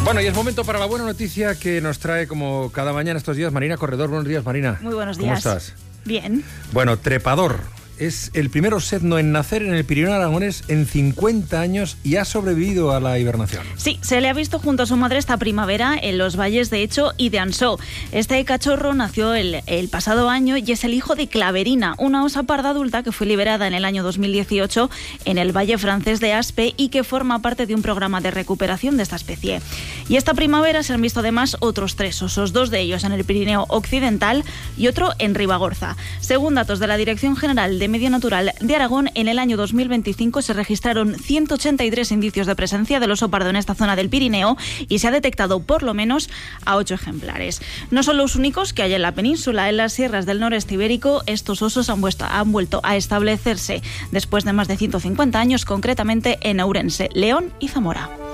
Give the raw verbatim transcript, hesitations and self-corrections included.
Bueno, y es momento para la buena noticia que nos trae como cada mañana estos días Marina Corredor. Buenos días, Marina. Muy buenos días. ¿Cómo estás? Bien. Bueno, trepador. Es el primer osedno en nacer en el Pirineo aragonés en cincuenta años y ha sobrevivido a la hibernación. Sí, se le ha visto junto a su madre esta primavera en los valles de Echo y de Ansó. Este cachorro nació el, el pasado año y es el hijo de Claverina, una osa parda adulta que fue liberada en el año dos mil dieciocho en el valle francés de Aspe y que forma parte de un programa de recuperación de esta especie. Y esta primavera se han visto además otros tres osos, dos de ellos en el Pirineo occidental y otro en Ribagorza. Según datos de la Dirección General de Medio Natural de Aragón, en el año dos mil veinticinco se registraron ciento ochenta y tres indicios de presencia del oso pardo en esta zona del Pirineo y se ha detectado por lo menos a ocho ejemplares. No son los únicos que hay en la península. En las sierras del noreste ibérico, estos osos han, vuelto, han vuelto a establecerse después de más de ciento cincuenta años, concretamente en Ourense, León y Zamora.